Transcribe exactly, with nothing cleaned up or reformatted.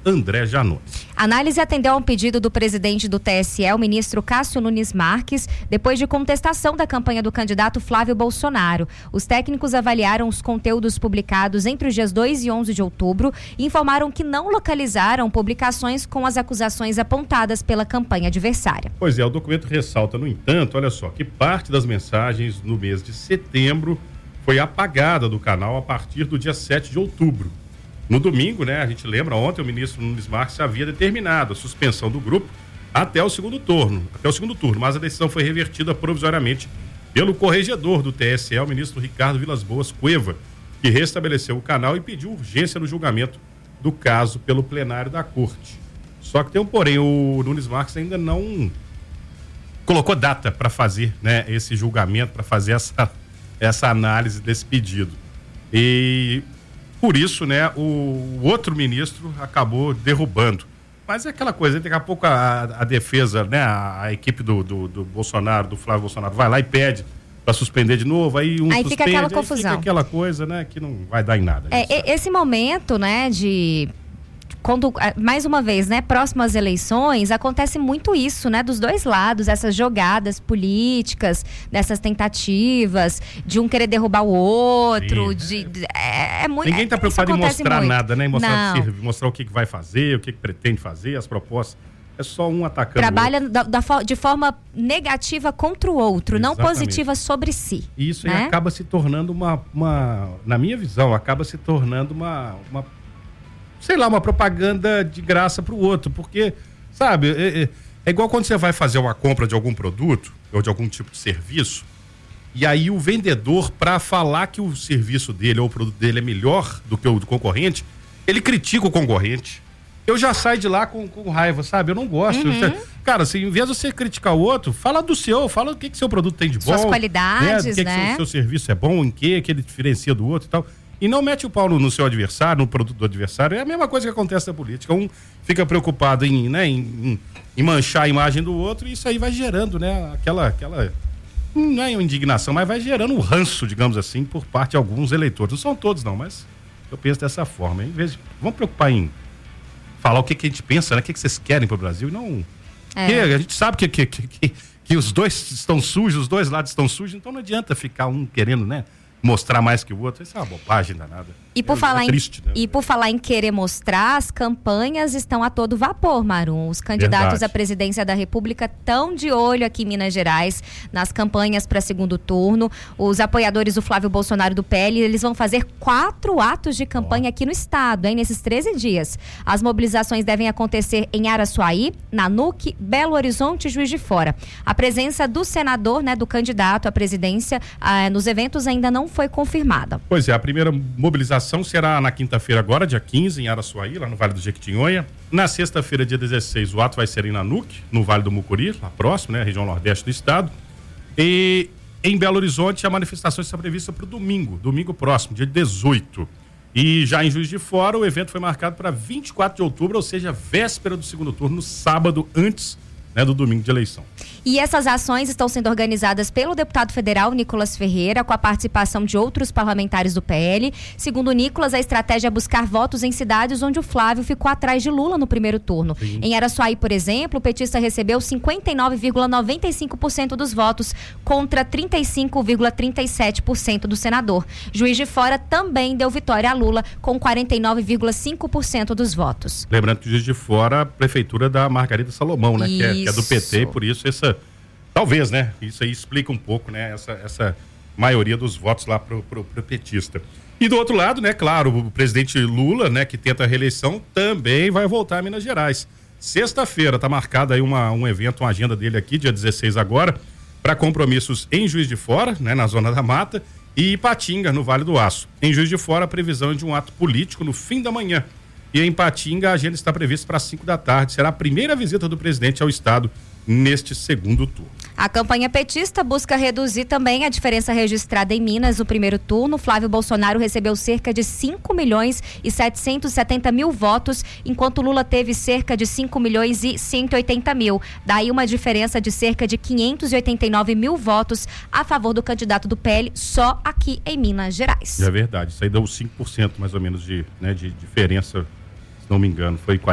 André Janones. A análise atendeu a um pedido do presidente do T S E, o ministro Cássio Nunes Marques, depois de contestação da campanha do candidato Flávio Bolsonaro. Os técnicos avaliaram os conteúdos publicados entre os dias dois e onze de outubro e informaram que não localizaram publicações com as acusações apontadas pela campanha adversária. Pois é, o documento ressalta, no entanto, olha só, que parte das mensagens no mês de setembro foi apagada do canal a partir do dia sete de outubro. No domingo, né, a gente lembra, ontem o ministro Nunes Marques havia determinado a suspensão do grupo até o segundo turno, até o segundo turno, mas a decisão foi revertida provisoriamente pelo corregedor do T S E, o ministro Ricardo Vilas Boas Cueva, que restabeleceu o canal e pediu urgência no julgamento do caso pelo plenário da corte. Só que tem um porém, o Nunes Marques ainda não colocou data para fazer, né, esse julgamento, para fazer essa, essa análise desse pedido. E por isso, né, o outro ministro acabou derrubando. Mas é aquela coisa, daqui a pouco a, a defesa, né, a, a equipe do, do, do Bolsonaro, do Flávio Bolsonaro, vai lá e pede para suspender de novo, aí um aí suspende, fica aquela aí confusão. Fica aquela coisa, né, que não vai dar em nada. É, esse momento, né, de... Quando, mais uma vez, né, próximo às eleições, acontece muito isso, né, dos dois lados, essas jogadas políticas, dessas tentativas de um querer derrubar o outro, Sim, de, é, é muito... Ninguém está preocupado em mostrar muito. nada, né, em mostrar, mostrar o que, que vai fazer, o que, que pretende fazer, as propostas. É só um atacando Trabalha o outro. Da, da, de forma negativa contra o outro, Exatamente. Não positiva sobre si. E isso né? aí acaba se tornando uma, uma, na minha visão, acaba se tornando uma... uma sei lá, uma propaganda de graça para o outro, porque, sabe, é, é, é igual quando você vai fazer uma compra de algum produto ou de algum tipo de serviço, e aí o vendedor, para falar que o serviço dele ou o produto dele é melhor do que o do concorrente, ele critica o concorrente. Eu já saio de lá com, com raiva, sabe? Eu não gosto. Uhum. Você, cara, assim, em vez de você criticar o outro, fala do seu, fala o que que seu produto tem de bom. Suas qualidades, né? O que né? que seu, seu serviço é bom, em que que ele diferencia do outro e tal. E não mete o pau no, no seu adversário, no produto do adversário. É a mesma coisa que acontece na política. Um fica preocupado em, né, em, em, em manchar a imagem do outro e isso aí vai gerando, né, aquela, aquela, não é uma indignação, mas vai gerando um ranço, digamos assim, por parte de alguns eleitores. Não são todos não, mas eu penso dessa forma. Em vez de, vamos preocupar em falar o que, que a gente pensa, né, o que, que vocês querem para o Brasil e não... É. Que a gente sabe que, que, que, que, que os dois estão sujos, os dois lados estão sujos, então não adianta ficar um querendo, né, mostrar mais que o outro. Isso é uma bobagem danada. E por, é, falar é triste, em, né? e por falar em querer mostrar, as campanhas estão a todo vapor, Marum. Os candidatos Verdade. à presidência da República estão de olho aqui em Minas Gerais, nas campanhas para segundo turno. Os apoiadores do Flávio Bolsonaro do P L, eles vão fazer quatro atos de campanha oh. aqui no estado, hein, nesses treze dias. As mobilizações devem acontecer em Araçuaí, Nanuque, Belo Horizonte e Juiz de Fora. A presença do senador, né, do candidato à presidência, ah, nos eventos ainda não foi confirmada. Pois é, a primeira mobilização será na quinta-feira agora, dia quinze, em Araçuaí, lá no Vale do Jequitinhonha. Na sexta-feira, dia dezesseis, o ato vai ser em Nanuque, no Vale do Mucuri, lá próximo, né, região nordeste do estado. E em Belo Horizonte, a manifestação está prevista para o domingo, domingo próximo, dia dezoito. E já em Juiz de Fora, o evento foi marcado para vinte e quatro de outubro, ou seja, véspera do segundo turno, no sábado antes, né, do domingo de eleição. E essas ações estão sendo organizadas pelo deputado federal Nicolas Ferreira, com a participação de outros parlamentares do P L. Segundo o Nicolas, a estratégia é buscar votos em cidades onde o Flávio ficou atrás de Lula no primeiro turno. Sim. Em Araçuaí, por exemplo, o petista recebeu cinquenta e nove vírgula noventa e cinco por cento dos votos contra trinta e cinco vírgula trinta e sete por cento do senador. Juiz de Fora também deu vitória a Lula com quarenta e nove vírgula cinco por cento dos votos. Lembrando que Juiz de Fora, a prefeitura da Margarida Salomão, né? Que é, que é do P T, por isso essa... Talvez, né? Isso aí explica um pouco, né? Essa, essa maioria dos votos lá pro, pro, pro petista. E do outro lado, né? Claro, o presidente Lula, né? Que tenta a reeleição, também vai voltar a Minas Gerais. Sexta-feira tá marcado aí uma, um evento, uma agenda dele aqui, dia dezesseis agora, para compromissos em Juiz de Fora, né? Na Zona da Mata, e Ipatinga, no Vale do Aço. Em Juiz de Fora, a previsão é de um ato político no fim da manhã. E em Ipatinga, a agenda está prevista para cinco da tarde. Será a primeira visita do presidente ao estado neste segundo turno. A campanha petista busca reduzir também a diferença registrada em Minas no primeiro turno. Flávio Bolsonaro recebeu cerca de cinco milhões e setecentos e setenta mil votos, enquanto Lula teve cerca de cinco milhões e cento e oitenta mil. Daí uma diferença de cerca de quinhentos e oitenta e nove mil votos a favor do candidato do P L só aqui em Minas Gerais. É verdade, isso aí deu cinco por cento mais ou menos de, né, de diferença, se não me engano, foi